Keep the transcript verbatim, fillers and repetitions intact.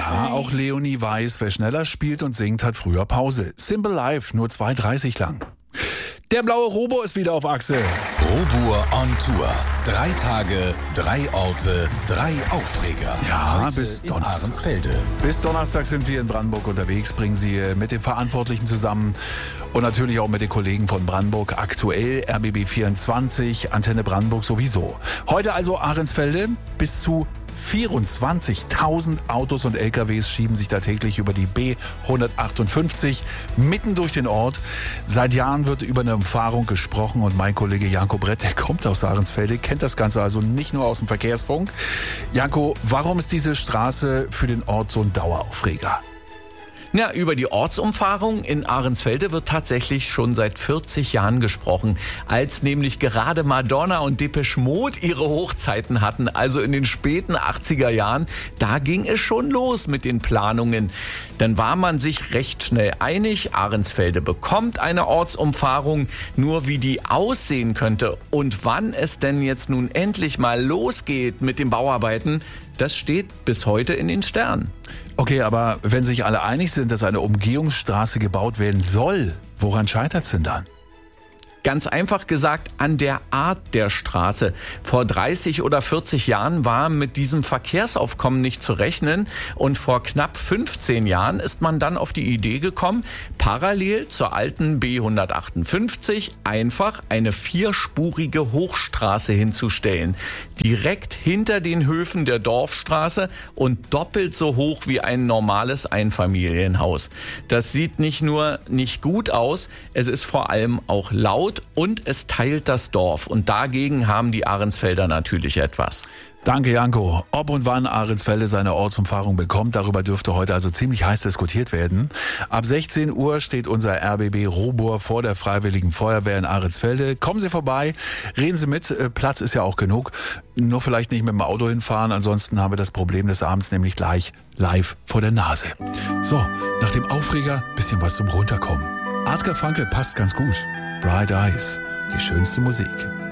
Ja, auch Leonie weiß, wer schneller spielt und singt, hat früher Pause. Simple Life, nur zwei dreißig lang. Der blaue Robo ist wieder auf Achse. Robur on Tour. Drei Tage, drei Orte, drei Aufreger. Ja, Heute bis in Donnerstag. Ahrensfelde. Bis Donnerstag sind wir in Brandenburg unterwegs, bringen Sie mit den Verantwortlichen zusammen und natürlich auch mit den Kollegen von Brandenburg aktuell, R B B vierundzwanzig, Antenne Brandenburg sowieso. Heute also Ahrensfelde, bis zu vierundzwanzigtausend Autos und L K Ws schieben sich da täglich über die B hundertachtundfünfzig mitten durch den Ort. Seit Jahren wird über eine Umfahrung gesprochen und mein Kollege Janko Brett, der kommt aus Ahrensfelde, kennt das Ganze also nicht nur aus dem Verkehrsfunk. Janko, warum ist diese Straße für den Ort so ein Daueraufreger? Ja, über die Ortsumfahrung in Ahrensfelde wird tatsächlich schon seit vierzig Jahren gesprochen. Als nämlich gerade Madonna und Depeche Mode ihre Hochzeiten hatten, also in den späten achtziger Jahren, da ging es schon los mit den Planungen. Dann war man sich recht schnell einig, Ahrensfelde bekommt eine Ortsumfahrung, nur wie die aussehen könnte und wann es denn jetzt nun endlich mal losgeht mit den Bauarbeiten, das steht bis heute in den Sternen. Okay, aber wenn sich alle einig sind, dass eine Umgehungsstraße gebaut werden soll, woran scheitert es denn dann? Ganz einfach gesagt, an der Art der Straße. Vor dreißig oder vierzig Jahren war mit diesem Verkehrsaufkommen nicht zu rechnen und vor knapp fünfzehn Jahren ist man dann auf die Idee gekommen, parallel zur alten B hundertachtundfünfzig einfach eine vierspurige Hochstraße hinzustellen. Direkt hinter den Höfen der Dorfstraße und doppelt so hoch wie ein normales Einfamilienhaus. Das sieht nicht nur nicht gut aus, es ist vor allem auch laut und es teilt das Dorf. Und dagegen haben die Ahrensfelder natürlich etwas. Danke, Janko. Ob und wann Ahrensfelde seine Ortsumfahrung bekommt, darüber dürfte heute also ziemlich heiß diskutiert werden. Ab sechzehn Uhr steht unser R B B Robur vor der Freiwilligen Feuerwehr in Ahrensfelde. Kommen Sie vorbei, reden Sie mit, Platz ist ja auch genug. Nur vielleicht nicht mit dem Auto hinfahren, ansonsten haben wir das Problem des Abends nämlich gleich live vor der Nase. So, nach dem Aufreger bisschen was zum Runterkommen. Art Garfunkel passt ganz gut. Bright Eyes, die schönste Musik.